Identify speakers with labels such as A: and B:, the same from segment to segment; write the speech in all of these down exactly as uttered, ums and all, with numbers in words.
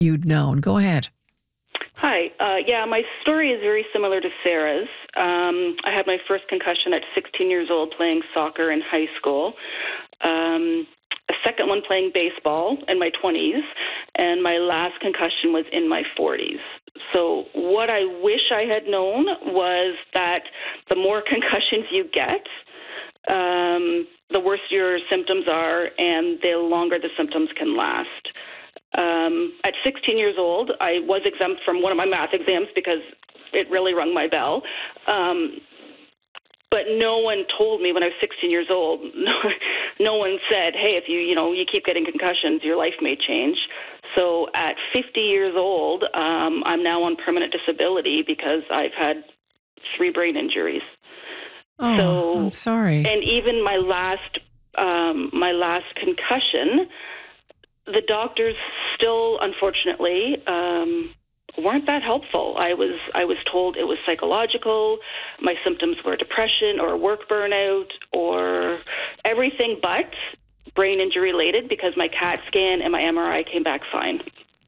A: you'd known. Go ahead.
B: Hi. Uh, yeah, my story is very similar to Sarah's. Um, I had my first concussion at sixteen years old playing soccer in high school. Um, a second one playing baseball in my twenties, and my last concussion was in my forties. So what I wish I had known was that the more concussions you get, um, the worse your symptoms are, and the longer the symptoms can last. Um, at sixteen years old, I was exempt from one of my math exams because it really rung my bell. Um, but no one told me when I was sixteen years old, no, no one said, hey, if you, you know, you keep getting concussions, your life may change. So at fifty years old, um, I'm now on permanent disability because I've had three brain injuries.
A: Oh,
B: so,
A: I'm sorry.
B: And even my last, um, my last concussion, the doctors still, unfortunately, um, weren't that helpful. I was I was told it was psychological. My symptoms were depression or work burnout or everything but brain injury related, because my CAT scan and my M R I came back fine.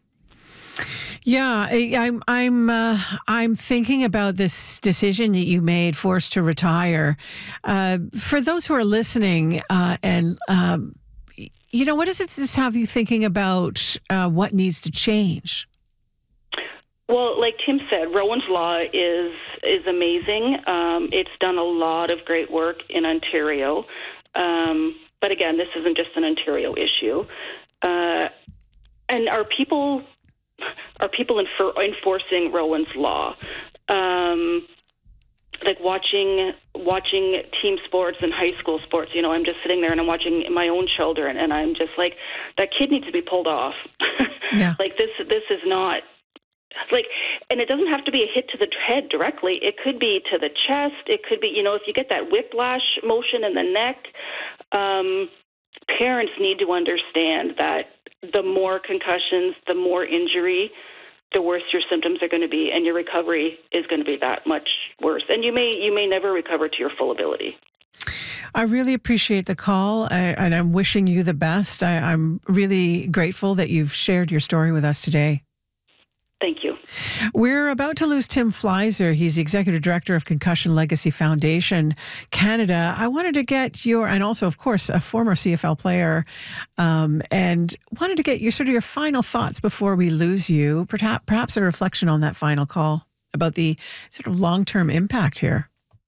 A: Yeah, I, I'm I'm uh, I'm thinking about this decision that you made, forced to retire. Uh, for those who are listening, uh, and um, you know, what does this have you thinking about uh, what needs to change?
B: Well, like Tim said, Rowan's Law is is amazing. Um, it's done a lot of great work in Ontario. Um, but again, this isn't just an Ontario issue. Uh, and are people are people infer- enforcing Rowan's Law? Um, like watching watching team sports and high school sports, you know, I'm just sitting there and I'm watching my own children, and I'm just like, that kid needs to be pulled off.
A: Yeah.
B: Like this this is not. Like, and it doesn't have to be a hit to the head directly. It could be to the chest. It could be, you know, if you get that whiplash motion in the neck, um, parents need to understand that the more concussions, the more injury, the worse your symptoms are going to be, and your recovery is going to be that much worse. And you may you may never recover to your full ability.
A: I really appreciate the call, I, and I'm wishing you the best. I, I'm really grateful that you've shared your story with us today.
B: Thank you.
A: We're about to lose Tim Fleiser. He's the Executive Director of Concussion Legacy Foundation Canada. I wanted to get your, and also, of course, a former C F L player, um, and wanted to get your sort of your final thoughts before we lose you. Perhaps, perhaps a reflection on that final call about the sort of long-term impact here.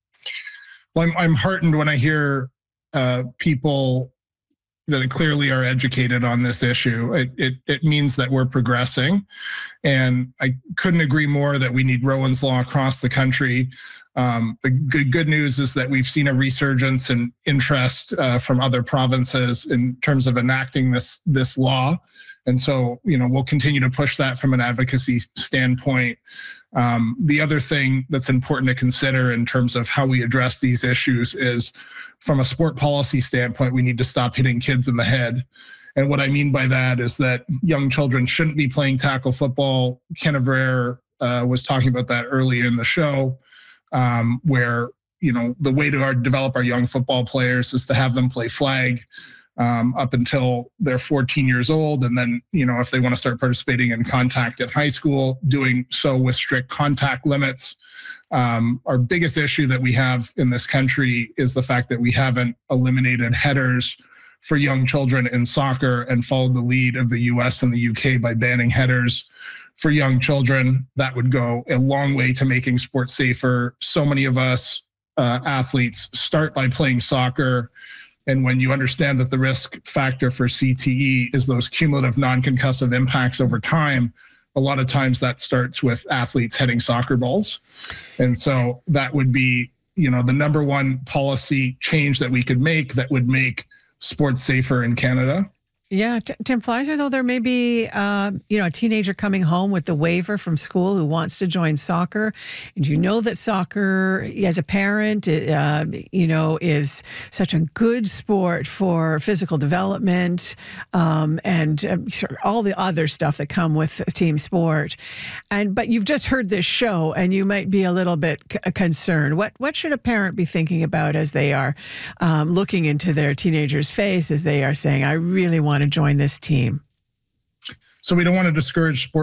C: Well, I'm, I'm heartened when I hear uh, people that clearly are educated on this issue. It, it it means that we're progressing, and I couldn't agree more that we need Rowan's Law across the country. Um, the good, good news is that we've seen a resurgence in interest uh, from other provinces in terms of enacting this this law, and so you know we'll continue to push that from an advocacy standpoint. Um, the other thing that's important to consider in terms of how we address these issues is, from a sport policy standpoint, we need to stop hitting kids in the head. And what I mean by that is that young children shouldn't be playing tackle football. Ken Avraire uh, was talking about that earlier in the show, um, where, you know, the way to our, develop our young football players is to have them play flag um, up until they're fourteen years old. And then, you know, if they want to start participating in contact at high school, doing so with strict contact limits. Um, our biggest issue that we have in this country is the fact that we haven't eliminated headers for young children in soccer and followed the lead of the U S and the U K by banning headers for young children. That would go a long way to making sports safer. So many of us uh, athletes start by playing soccer. And when you understand that the risk factor for C T E is those cumulative non-concussive impacts over time, a lot of times that starts with athletes heading soccer balls. And so that would be, you know, the number one policy change that we could make that would make sports safer in Canada.
A: Yeah, T- Tim Fleiser, though, there may be, uh, you know, a teenager coming home with the waiver from school who wants to join soccer. And you know that soccer, as a parent, uh, you know, is such a good sport for physical development um, and uh, all the other stuff that come with team sport. And but you've just heard this show, and you might be a little bit c- concerned. What what should a parent be thinking about as they are um, looking into their teenager's face, as they are saying, "I really want to join this team"?
C: So we don't want to discourage sport